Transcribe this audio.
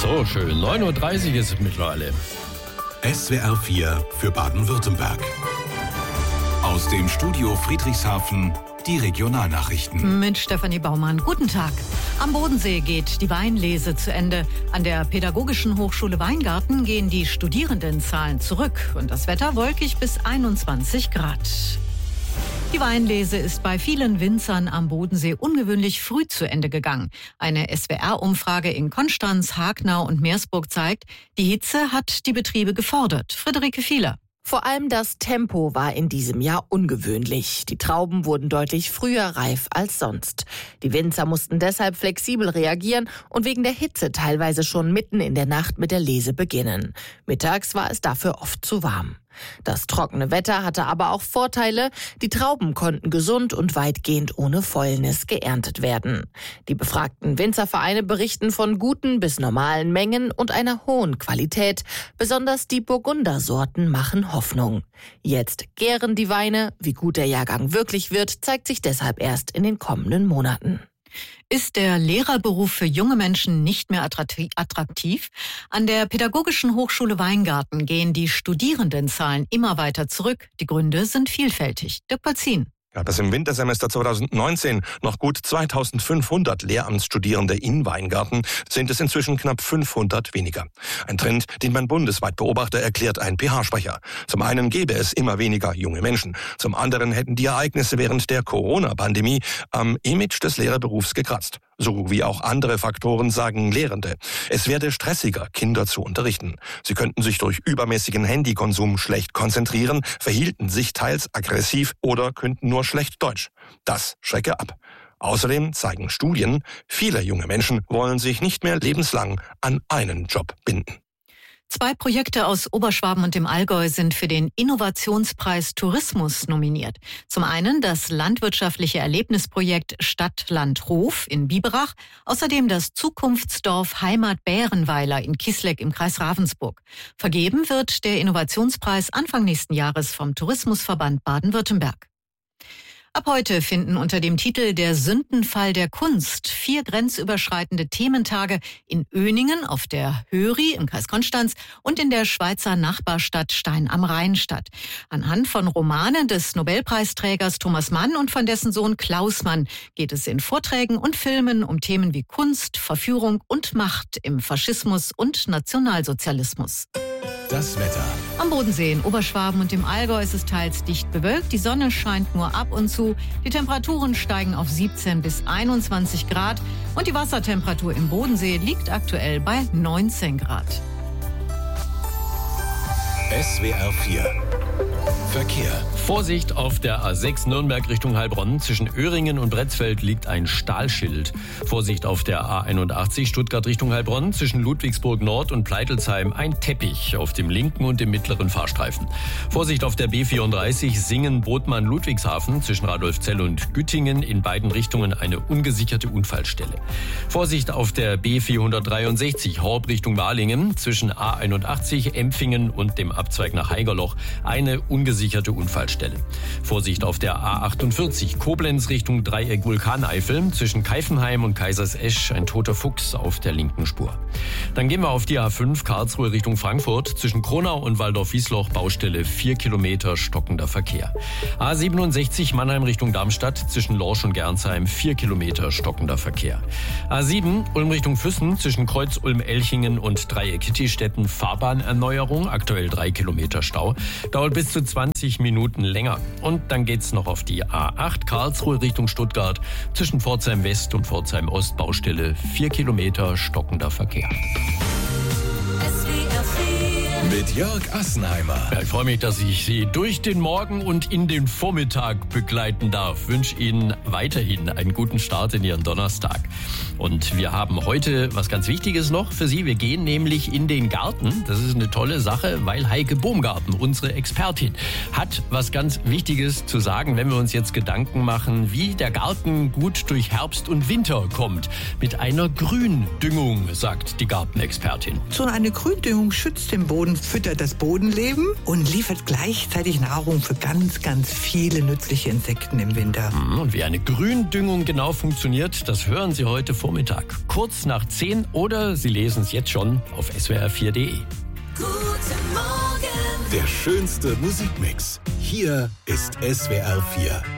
So schön, 9:30 Uhr ist es mittlerweile. SWR 4 für Baden-Württemberg. Aus dem Studio Friedrichshafen die Regionalnachrichten. Mit Stefanie Baumann. Guten Tag. Am Bodensee geht die Weinlese zu Ende. An der Pädagogischen Hochschule Weingarten gehen die Studierendenzahlen zurück. Und das Wetter wolkig bis 21 Grad. Die Weinlese ist bei vielen Winzern am Bodensee ungewöhnlich früh zu Ende gegangen. Eine SWR-Umfrage in Konstanz, Hagenau und Meersburg zeigt, die Hitze hat die Betriebe gefordert. Friederike Fieler. Vor allem das Tempo war in diesem Jahr ungewöhnlich. Die Trauben wurden deutlich früher reif als sonst. Die Winzer mussten deshalb flexibel reagieren und wegen der Hitze teilweise schon mitten in der Nacht mit der Lese beginnen. Mittags war es dafür oft zu warm. Das trockene Wetter hatte aber auch Vorteile. Die Trauben konnten gesund und weitgehend ohne Fäulnis geerntet werden. Die befragten Winzervereine berichten von guten bis normalen Mengen und einer hohen Qualität. Besonders die Burgundersorten machen Hoffnung. Jetzt gären die Weine. Wie gut der Jahrgang wirklich wird, zeigt sich deshalb erst in den kommenden Monaten. Ist der Lehrerberuf für junge Menschen nicht mehr attraktiv? An der Pädagogischen Hochschule Weingarten gehen die Studierendenzahlen immer weiter zurück. Die Gründe sind vielfältig. Dirk Palzin. Gab es im Wintersemester 2019 noch gut 2500 Lehramtsstudierende in Weingarten, sind es inzwischen knapp 500 weniger. Ein Trend, den man bundesweit beobachte, erklärt ein PH-Sprecher. Zum einen gäbe es immer weniger junge Menschen. Zum anderen hätten die Ereignisse während der Corona-Pandemie am Image des Lehrerberufs gekratzt. So wie auch andere Faktoren sagen Lehrende. Es werde stressiger, Kinder zu unterrichten. Sie könnten sich durch übermäßigen Handykonsum schlecht konzentrieren, verhielten sich teils aggressiv oder könnten nur schlecht Deutsch. Das schrecke ab. Außerdem zeigen Studien, viele junge Menschen wollen sich nicht mehr lebenslang an einen Job binden. 2 Projekte aus Oberschwaben und dem Allgäu sind für den Innovationspreis Tourismus nominiert. Zum einen das landwirtschaftliche Erlebnisprojekt Stadt-Land-Hof in Biberach, außerdem das Zukunftsdorf Heimat Bärenweiler in Kisleck im Kreis Ravensburg. Vergeben wird der Innovationspreis Anfang nächsten Jahres vom Tourismusverband Baden-Württemberg. Ab heute finden unter dem Titel Der Sündenfall der Kunst 4 grenzüberschreitende Thementage in Öningen auf der Höri im Kreis Konstanz und in der Schweizer Nachbarstadt Stein am Rhein statt. Anhand von Romanen des Nobelpreisträgers Thomas Mann und von dessen Sohn Klaus Mann geht es in Vorträgen und Filmen um Themen wie Kunst, Verführung und Macht im Faschismus und Nationalsozialismus. Das Wetter. Am Bodensee in Oberschwaben und im Allgäu ist es teils dicht bewölkt. Die Sonne scheint nur ab und zu. Die Temperaturen steigen auf 17 bis 21 Grad. Und die Wassertemperatur im Bodensee liegt aktuell bei 19 Grad. SWR 4 Verkehr. Vorsicht auf der A6 Nürnberg Richtung Heilbronn. Zwischen Öhringen und Bretzfeld liegt ein Stahlschild. Vorsicht auf der A81 Stuttgart Richtung Heilbronn. Zwischen Ludwigsburg Nord und Pleitelsheim ein Teppich auf dem linken und dem mittleren Fahrstreifen. Vorsicht auf der B34 Singen-Bodmann-Ludwigshafen. Zwischen Radolfzell und Güttingen in beiden Richtungen eine ungesicherte Unfallstelle. Vorsicht auf der B463 Horb Richtung Balingen. Zwischen A81 Empfingen und dem Abzweig nach Haigerloch eine ungesicherte Unfallstelle. Vorsicht auf der A48 Koblenz Richtung Dreieck Vulkaneifel. Zwischen Keifenheim und Kaisersesch ein toter Fuchs auf der linken Spur. Dann gehen wir auf die A5 Karlsruhe Richtung Frankfurt. Zwischen Kronau und Waldorf-Wiesloch Baustelle 4 Kilometer stockender Verkehr. A67 Mannheim Richtung Darmstadt. Zwischen Lorsch und Gernsheim 4 Kilometer stockender Verkehr. A7 Ulm Richtung Füssen. Zwischen Kreuz Ulm-Elchingen und Dreieck Kittistetten Fahrbahnerneuerung. Aktuell 3 Kilometer Stau. Dauert bis zu 20 Minuten länger. Und dann geht's noch auf die A8 Karlsruhe Richtung Stuttgart. Zwischen Pforzheim West und Pforzheim Ost Baustelle 4 Kilometer stockender Verkehr. Mit Jörg Assenheimer. Ja, ich freue mich, dass ich Sie durch den Morgen und in den Vormittag begleiten darf. Wünsche Ihnen weiterhin einen guten Start in Ihren Donnerstag. Und wir haben heute was ganz Wichtiges noch für Sie. Wir gehen nämlich in den Garten. Das ist eine tolle Sache, weil Heike Baumgarten, unsere Expertin, hat was ganz Wichtiges zu sagen, wenn wir uns jetzt Gedanken machen, wie der Garten gut durch Herbst und Winter kommt. Mit einer Gründüngung, sagt die Gartenexpertin. So eine Gründüngung schützt den Boden füttert das Bodenleben und liefert gleichzeitig Nahrung für ganz, ganz viele nützliche Insekten im Winter. Und wie eine Gründüngung genau funktioniert, das hören Sie heute Vormittag. Kurz nach 10 oder Sie lesen es jetzt schon auf swr4.de. Der schönste Musikmix. Hier ist SWR 4.